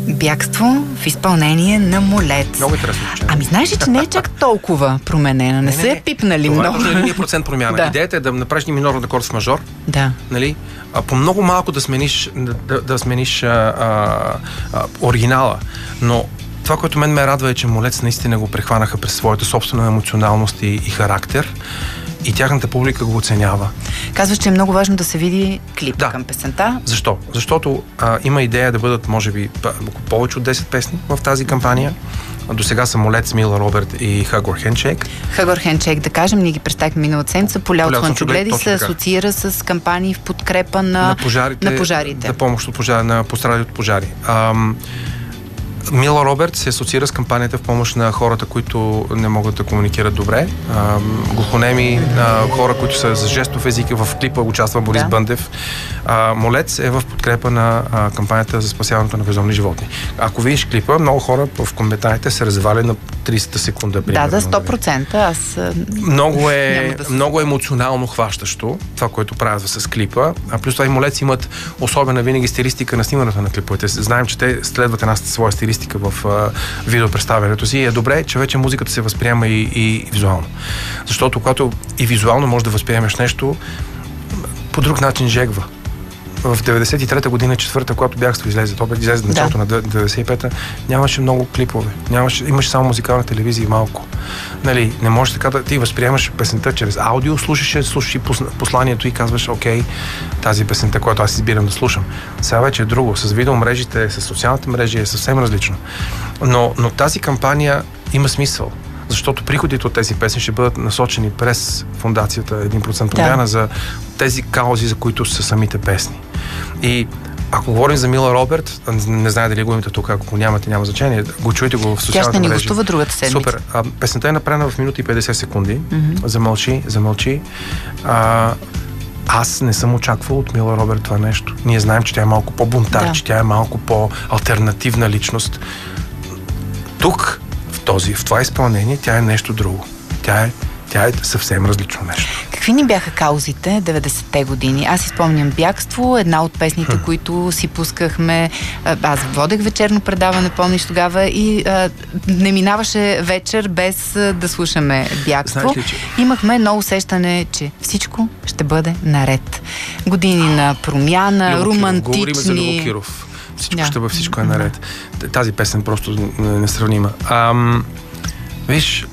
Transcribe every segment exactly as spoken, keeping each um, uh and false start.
Бягство в изпълнение на Молец. Много интересно. Ами знаеш ли, че не е чак толкова променена? Не, не са я пипнали това много. Това е един процент промяна. Да. Идеята е да направиш минорен акорд в мажор. Да. Нали? А, по много малко да смениш, да, да смениш а, а, а, оригинала. Но това, което мен ме радва, е, че Молец наистина го прехванаха през своята собствена емоционалност и, и характер. И тяхната публика го оценява. Казваш, че е много важно да се види клип да. към песента. Защо? Защото а, има идея да бъдат, може би, повече от десет песни в тази кампания. До сега са Молец, Мила Робърт и Hug or Handshake. Hug or Handshake, да кажем, ние ги представихме миналата седмица. Поля от слънчогледи се асоциира с кампании в подкрепа на, на, пожарите, на пожарите. На помощ от пожари, на пострадали от пожари. Ам, Мила Робърт се асоциира с кампанията в помощ на хората, които не могат да комуникират добре. А, глухонеми, а, хора, които са за жестов език. В клипа участва Борис да. Бъндев. А, Молец е в подкрепа на а, кампанията за спасяването на бездомни животни. Ако видиш клипа, много хора в коментарите се развали на тридесет секунда. Примерно, да, да, сто процента. Аз много е, да много емоционално хващащо това, което правят с клипа. А плюс това и Молец имат особена винаги стилистика на снимането на клиповете. Знаем, че те следват една своя стилистика в а, видеопредставянето си и е добре, че вече музиката се възприема и, и визуално. Защото когато и визуално можеш да възприемеш нещо, по друг начин жегва. В деветдесет и трета година, четвърта, когато Бягство излезе, то излезе в началото да. на деветдесет и пета, нямаше много клипове. Нямаше, имаше само музикална телевизия и малко. Нали, не можеш така да ти възприемаш песента чрез аудио, слушаш, слушаш посланието и казваш, окей, тази песента, която аз избирам да слушам. Сега вече е друго. С видеомрежите, с социалните мрежи е съвсем различно. Но, но тази кампания има смисъл. Защото приходите от тези песни ще бъдат насочени през фондацията един процент промяна да. за тези каузи, за които са самите песни. И ако говорим за Мила Робърт, не знае дали го имате тук, ако го нямате, няма значение, го чуете го в социалната мрежа. Тя ще ни гостува другата седмица. Супер. А, песента е направена в минута и петдесет секунди. Mm-hmm. Замълчи, замълчи. А, аз не съм очаквал от Мила Робърт това нещо. Ние знаем, че тя е малко по-бунтар, да. че тя е малко по-алтернативна личност. Тук Този, в това изпълнение тя е нещо друго. Тя е, тя е съвсем различно нещо. Какви ни бяха каузите деветдесетте години? Аз изпомням Бягство, една от песните, хм. които си пускахме. Аз водех вечерно предаване, помниш тогава, и а, не минаваше вечер без а, да слушаме Бягство. Ли, че... Имахме едно усещане, че всичко ще бъде наред. Години на промяна, Любо романтични... Говорим за Любо Киров. Всичко yeah. ще бъде, всичко е наред. Тази песен просто несравнима. Ам, виж,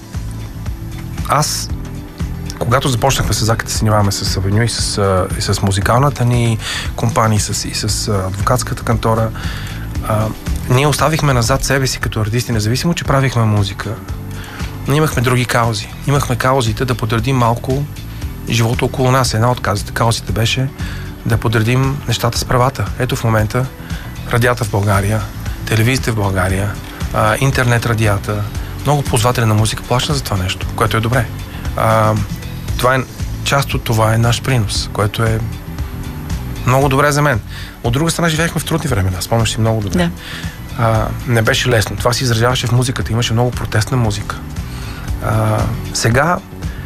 аз, когато започнахме с Заки да се занимаваме с Авеню и с, и с музикалната ни компания, и с, и с адвокатската кантора, а, ние оставихме назад себе си като артисти, независимо, че правихме музика. Но имахме други каузи. Имахме каузите да подредим малко живота около нас. Една от каузите беше да подредим нещата с правата. Ето в момента радията в България, телевизията в България, а, интернет радията, много ползватели на музика плащат за това нещо, което е добре. А, това е, част от това е наш принос, което е много добре за мен. От друга страна живеехме в трудни времена, спомняш си много добре. Да. А, не беше лесно. Това се изразяваше в музиката, имаше много протестна музика. А, сега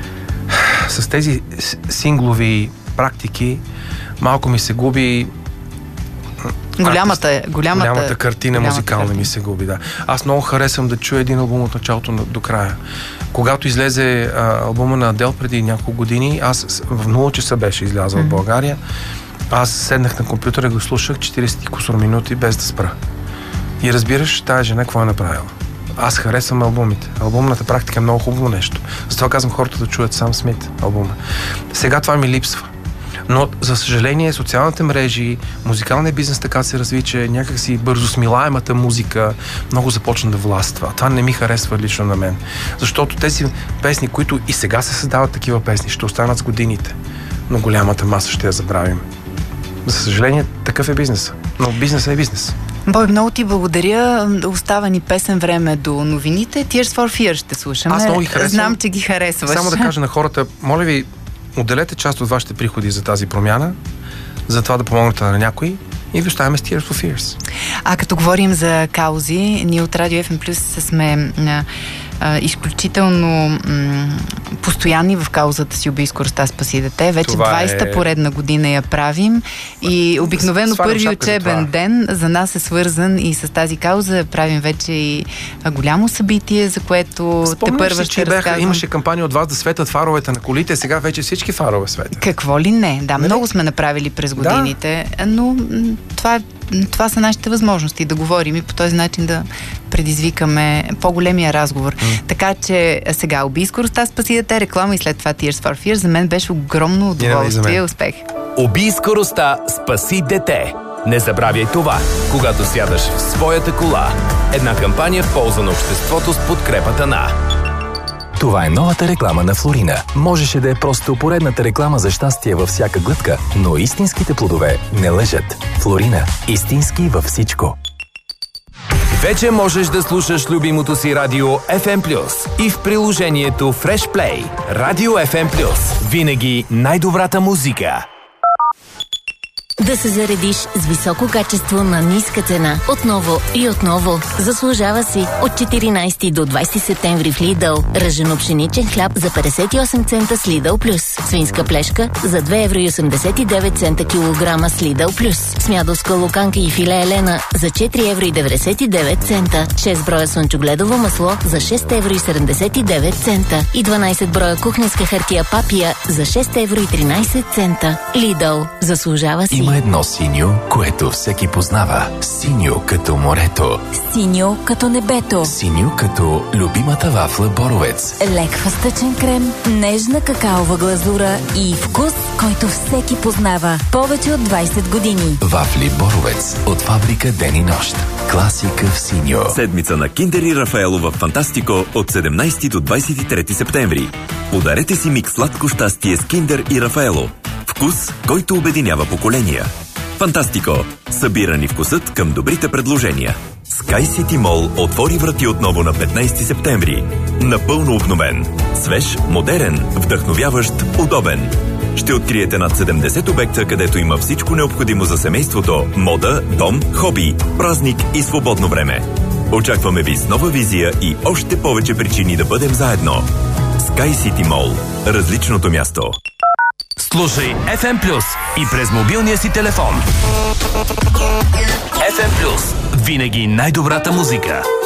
с тези синглови практики малко ми се губи Голямата, голямата, голямата картина голямата музикална картина. Ми се губи, да. Аз много харесвам да чуя един албум от началото до края. Когато излезе а, албума на Адел преди няколко години, аз в нула часа беше излязъл mm-hmm. в България, аз седнах на компютъра и го слушах четирийсет и кусор минути без да спра. И разбираш, тая жена какво е направила. Аз харесвам албумите. Албумната практика е много хубаво нещо. Затова казвам хората да чуят Сам Смит албума. Сега това ми липсва. Но, за съжаление, социалните мрежи, музикалният бизнес така се разви, че някакси бързо смилаемата музика много започна да властва. Това не ми харесва лично на мен. Защото тези песни, които и сега се създават такива песни, ще останат с годините. Но голямата маса ще я забравим. За съжаление, такъв е бизнесът. Но бизнесът е бизнес. Бой, много ти благодаря. Остава ни песен време до новините. Tears for Fears ще слушаме. Аз много ги харесвам. Знам, че ги харесваш. Само да кажа на хората, моля ви, отделете част от вашите приходи за тази промяна, за това да помогнете на някой и ви оставяме с Tears for Fears. А като говорим за каузи, ние от Радио Еф Ем Плюс сме а, изключително м- постоянни в каузата си "Убий скоростта, спаси дете". Вече Това двайсета е... поредна година я правим и обикновено първи учебен ден за нас е свързан и с тази кауза. Правим вече и голямо събитие, за което те първа ще разказвам. Имаше кампания от вас да светят фаровете на колите, сега вече всички фарове светят. Какво ли не? Да, много сме направили през годините, да. но това, това са нашите възможности да говорим и по този начин да предизвикаме по-големия разговор. Mm. Така че сега "Убий скоростта, спаси дете", реклама и след това Tears for Fears. За мен беше огромно удоволствие и успех. "Убий скоростта, спаси дете". Не забравяй това, когато сядаш в своята кола. Една кампания в полза на обществото с подкрепата на... Това е новата реклама на Флорина. Можеше да е просто поредната реклама за щастие във всяка глътка, но истинските плодове не лъжат. Флорина. Истински във всичко. Вече можеш да слушаш любимото си радио Еф Ем Плюс и в приложението Fresh Play. Радио Еф Ем Плюс. Винаги най-добрата музика. Да се заредиш с високо качество на ниска цена. Отново и отново. Заслужава си. От четиринайсети до двайсети септември в Lidl. Ръжено-пшеничен хляб за петдесет и осем цента с Lidl Plus. Свинска плешка за две евро и осемдесет и девет цента килограма с Lidl Plus. Смядовска луканка и филе елена за четири евро и деветдесет и девет цента. шест броя слънчогледово масло за шест евро и седемдесет и девет цента. И дванайсет броя кухненска хартия папия за шест евро и тринайсет цента. Lidl. Заслужава си. Има едно синьо, което всеки познава. Синьо като морето. Синьо като небето. Синьо като любимата вафла Боровец. Лек фъстъчен крем, нежна какаова глазура и вкус, който всеки познава. Повече от двайсет години. Вафли Боровец от фабрика Ден и нощ. Класика в синьо. Седмица на Киндер и Рафаело в Фантастико от седемнайсети до двайсет и трети септември. Подарете си микс сладко щастие с Киндер и Рафаело. Вкус, който обединява поколения. Фантастико. Събира ни вкусът към добрите предложения. Sky City Mall отвори врати отново на петнайсети септември. Напълно обновен. Свеж, модерен, вдъхновяващ, удобен. Ще откриете над седемдесет обекта, където има всичко необходимо за семейството, мода, дом, хоби, празник и свободно време. Очакваме ви с нова визия и още повече причини да бъдем заедно. Sky City Mall. Различното място. Слушай Еф Ем Плюс и през мобилния си телефон. Еф Ем Плюс. Винаги най-добрата музика.